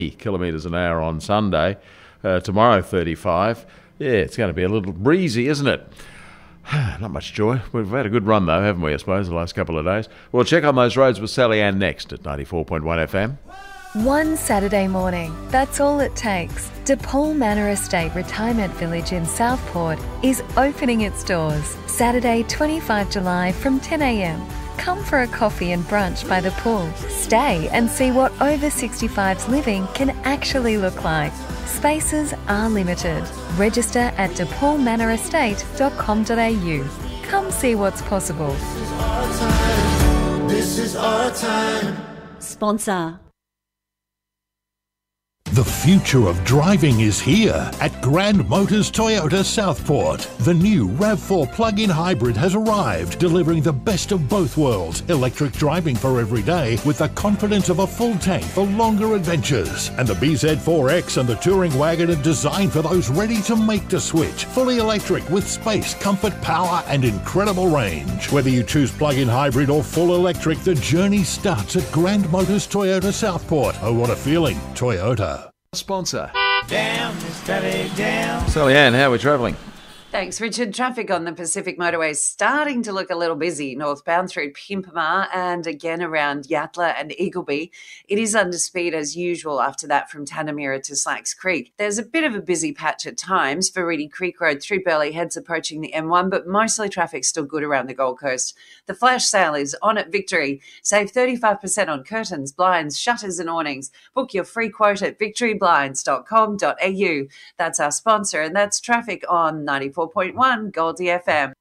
kilometres an hour on Sunday. Tomorrow 35. Yeah, it's going to be a little breezy, isn't it? Not much joy. We've had a good run though, haven't we, I suppose, the last couple of days. We'll check on those roads with Sally Ann next at 94.1 FM. One Saturday morning, that's all it takes. DePaul Manor Estate Retirement Village in Southport is opening its doors Saturday 25 July from 10 a.m. Come for a coffee and brunch by the pool. Stay and see what over 65s living can actually look like. Spaces are limited. Register at depaulmanorestate.com.au. Come see what's possible. This is our time. Sponsor. The future of driving is here at Grand Motors Toyota Southport. The new RAV4 plug-in hybrid has arrived, delivering the best of both worlds. Electric driving for every day with the confidence of a full tank for longer adventures. And the BZ4X and the Touring Wagon are designed for those ready to make the switch. Fully electric with space, comfort, power and incredible range. Whether you choose plug-in hybrid or full electric, the journey starts at Grand Motors Toyota Southport. Oh, what a feeling. Toyota. Sponsor. Down, steady down. Sally Ann, how are we travelling? Thanks, Richard. Traffic on the Pacific Motorway is starting to look a little busy northbound through Pimpama and again around Yatala and Eagleby. It is under speed as usual after that from Tanamira to Slacks Creek. There's a bit of a busy patch at times for Reedy Creek Road through Burleigh Heads approaching the M1, but mostly traffic's still good around the Gold Coast. The flash sale is on at Victory. Save 35% on curtains, blinds, shutters and awnings. Book your free quote at victoryblinds.com.au. That's our sponsor and that's traffic on 94.1 Goldie FM.